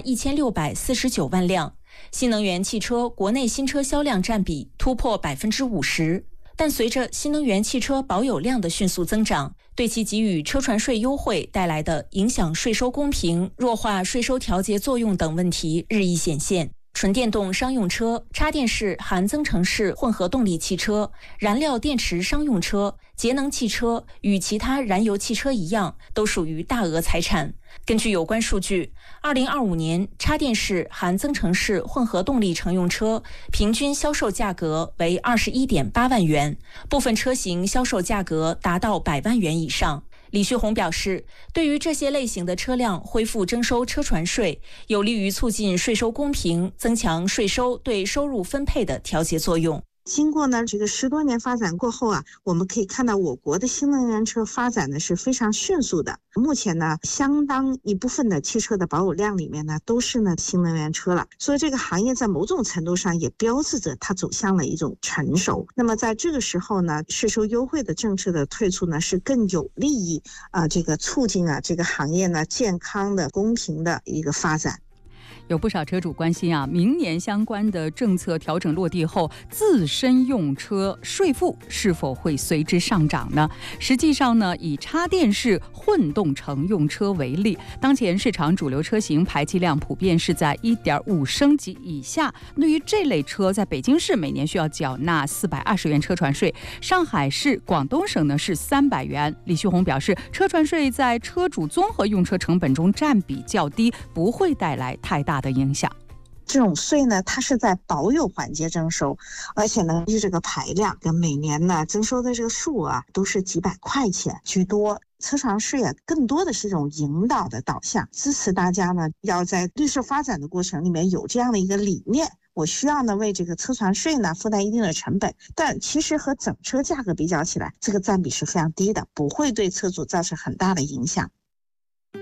1649万辆，新能源汽车国内新车销量占比突破50%。但随着新能源汽车保有量的迅速增长，对其给予车船税优惠带来的影响税收公平、弱化税收调节作用等问题日益显现。纯电动商用车、插电式含增程式混合动力汽车、燃料电池商用车、节能汽车与其他燃油汽车一样，都属于大额财产。根据有关数据，2025年插电式含增程式混合动力乘用车平均销售价格为21.8万元，部分车型销售价格达到100万元以上。李旭红表示，对于这些类型的车辆恢复征收车船税，有利于促进税收公平，增强税收对收入分配的调节作用。 经过呢这个10多年发展过后啊，我们可以看到我国的新能源车发展的是非常迅速的。目前呢，相当一部分的汽车的保有量里面呢，都是呢新能源车了。所以这个行业在某种程度上也标志着它走向了一种成熟。那么在这个时候呢，税收优惠的政策的退出呢，是更有利于这个促进这个行业呢健康的、公平的一个发展。 有不少车主关心明年相关的政策调整落地后，自身用车税负是否会随之上涨呢？实际上呢，以插电式混动乘用车为例，当前市场主流车型排气量普遍是在 1.5 升级以下。对于这类车，在北京市每年需要缴纳420元车船税，上海市、广东省呢是300元。李旭红表示，车船税在车主综合用车成本中占比较低，不会带来太大的影响。 这种税呢，它是在保有环节征收，而且呢，这个排量跟每年呢征收的这个数都是几百块钱居多。车船税更多的是一种引导的导向，支持大家呢要在绿色发展的过程里面有这样的一个理念。我需要呢为这个车船税呢负担一定的成本，但其实和整车价格比较起来，这个占比是非常低的，不会对车主造成很大的影响。